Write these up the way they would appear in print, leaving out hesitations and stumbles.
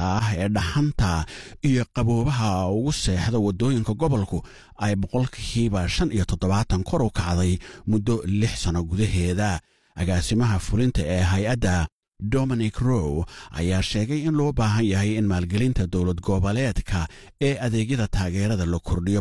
ah ee dhaxanta iyo qaboobaha ugu seexda wadooyinka gobolku ay 57% kor u kacday muddo 6 sano gudaheeda. agaasimaha fulinta ee hay-adda Dominic Rowe ayaa sheegay in loo baahan yahay in maalgelinta dowlad goboleedka ee adeegyada taageerada la kordhiyo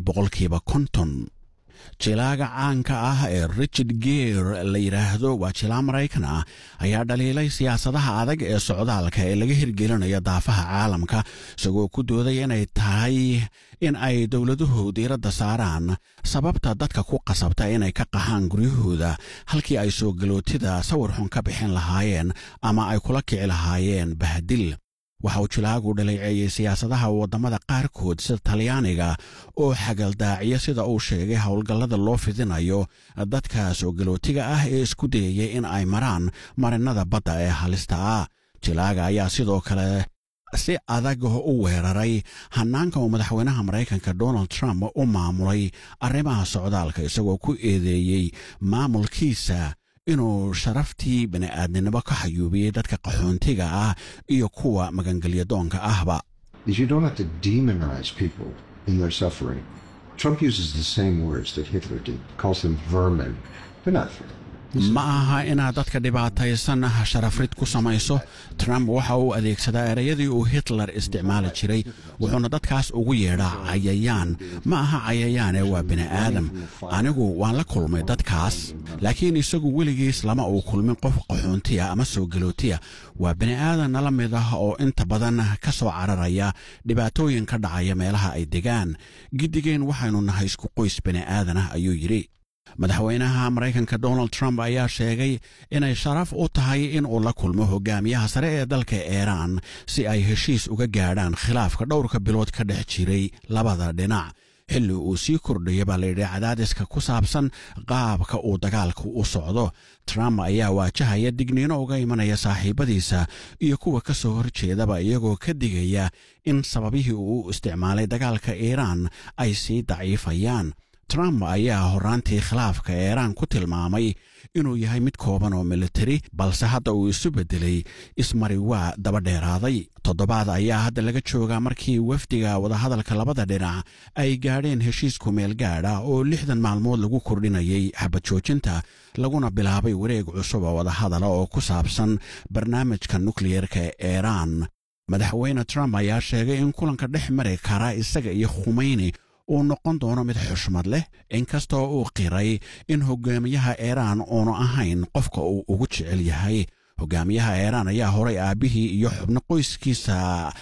50%. jilaaga caanka ah ee Richard Gere la yiraahdo waa jilaa Maraykan ah ayaa dhaliilay siyaasadaha adag ee socdaalka ee laga hirgelinayo daafaha caalamka isagoo ku dooday inay tahay in ay dowladuhu diiradda saaraan sababta dadka ku qasabta inay ka qaxaan guryahooda halkii ay soo galootida sawir xun ka bixin lahaayeen ama ay kula kici lahaayeen bahdil. waxa uu jilaagu dhaleeceeyay siyaasadaha wadamada qaarkood sida Talyaaniga oo xagaldaaciya sida uu sheegay howlgallada loo fidinayo dadka soo galootiga ah ee isku dayay in ay maraan marinada badda ee halista ah. jilaaga ayaa sidoo kale si adag u weeraray hanaanka uu madaxweynaha Maraykanka Donald Trump u maamulay arrimaha socdaalka isagoo ku eedeeyay maamulkiisa inuu sharaftii bini'aadnimo ka xayuubiyay dadka qaxoontiga ah iyo kuwa magangalyadoonka ahba. You don't have to demonize people in their suffering. Trump uses the same words that Hitler did, calls them vermin. They're not vermin. ma aha inaad dadka dhibaataysan sharafrid ku samayso. Trump waxa uu adeegsadaa erayadii uu Hitler isticmaali jiray wuxuuna dadkaas ugu yeedhaa cayayaan. ma aha cayayaane waa bini'aadam. anigu waan la kulmay dadkaas laakiin isagu weligiis lama uu kulmin qof qaxoontiya ama soo galootiya. waa bini'aadan nala mid ah oo inta badan ka soo cararaya dhibaatooyin ka dhacaya meelaha ay degaan. giddigeen waxaynu nahay isku qoys bini'aadan ah ayuu yidhi. madaxweynaha Maraykanka Donald Trump ayaa sheegay inay sharaf u tahay in uu la kulmo hogaamiyaha sare ee dalka Iran si ay heshiis uga gaadhaan khilaafka dhowrka bilood ka dhex jiray labada dhinac. xilli uu sii kordhiyay baa la yidhi cadaadiska ku saabsan qaabka uu dagaalku u socdo. Trump ayaa waajahaya digniino uga imanaya saaxiibadiisa iyo kuwa ka soo horjeedaba iyagoo ka digaya in sababihii uu isticmaalay dagaalka Iran ay sii daciifayaan. Trump ayaa horaantii khilaafka Iran ku tilmaamay inuu yahay mid kooban oo military balse hadda uu isu bedelay ismari waa daba dheeraaday. toddobaad ayaa hadda laga joogaa markii wafdiga wadahadalka labada dhinac ay gaadheen heshiis ku meel gaadh ah oo 60 maalmood lagu kordhinayay xabad joojinta laguna bilaabay wareeg cusub oo wadahadala oo ku saabsan barnaamijka nukliyeerka ee Iran. madaxweyne Trump ayaa sheegay in kulanka dhex mari kara isaga iyo Khomeini uu noqon doono mid xushmad leh inkastoo uu qiray in hogaamiyaha Iran aanu ahayn qofka uu ugu jecel yahay. hogaamiyaha Iran ayaa horay aabihii iyo xubno qoyskiisa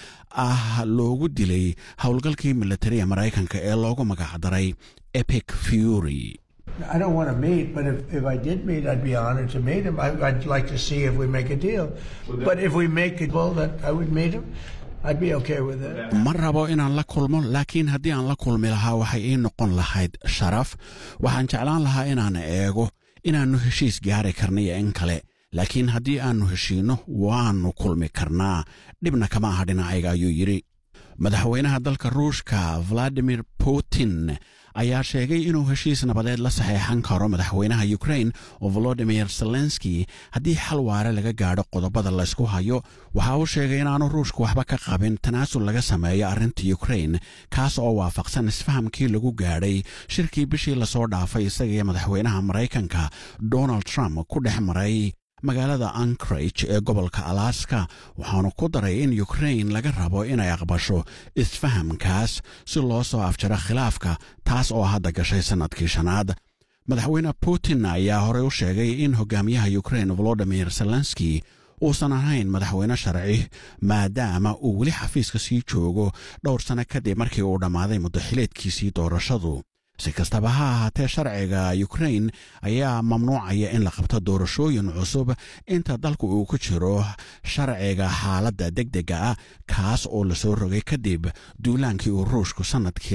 ah loogu dilay howlgalkii militariga Maraykanka ee loogu magac daray Epic Fury. I don't want to meet, but if I did meet, I'd be honored to meet him. I'd like to see if we make a deal. But if we make a deal, that I would meet him. I'd be okay with it. ma rabo inaan la kulmo laakiin haddii aan la kulmi lahaa waxay ii noqon lahayd sharaf. waxaan jeclaan lahaa inaan eego inaannu heshiis gaari karnaiyo in kale laakiin haddii aannu heshiino waannu kulmi karnaa dhibna kama aha dhinacayga ayuu yidhi. madaxweynaha dalka Ruushka Vladimir Putin ayaa sheegay inuu heshiis nabadeed la saxeexan karo madaxweynaha Ukraine Volodymyr Zelensky haddii xal waare laga gaadho qodobada la isku hayo. waxa uu sheegay inaanu Ruushku waxba ka qabin tanaasul laga sameeyo arrinta Ukraine kaas oo waafaqsan isfahamkii lagu gaadhay shirkii bishii la soo dhaafay isaga iyo madaxweynaha Maraykanka Donald Trump ku dhex maray magaalada Anchorage ee gobolka Alaska. waxaanu ku daray in Ukraine laga rabo inay aqbasho isfahamkaas si loo soo afjaro khilaafka taas oo hadda gashay sanadkii 5aad. madaxweyne Putin ayaa horey u sheegay in hogaamiyaha Ukraine Volodymyr Zelensky uusan ahayn madaxweyne sharci maadaama uu weli xafiiska sii joogo dhowr sano kadib markii uu dhammaaday muddo xileedkiisii doorashadu. si kastaba ha ahaatee sharciga Ukraine ayaa mamnuucaya in la qabto doorashooyin cusub inta dalku uu ku jiro sharciga xaaladda degdega ah kaas oo la soo rogay kadib duulaankii uu Ruushku sanadkii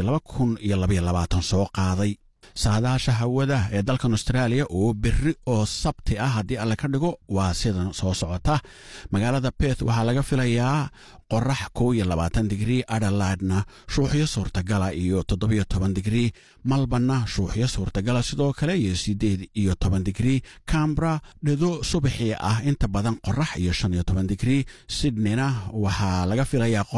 2022 soo qaaday. saadaasha hawada ee dalkan Australia oo berri oo sabti ah haddii alla ka dhigo waa sidan soo socota. magaalada Perth waxaa laga filayaa qorax 22 digrii, Adelaide shuuxyo suurtagala iyo 17 digrii, Melbourne shuuxyo suurtagala sidoo kale iyo 18 digrii, Canberra dhido subaxii ah inta badan qorax iyo 15 digrii, Sydneyna waxaa laga filayaa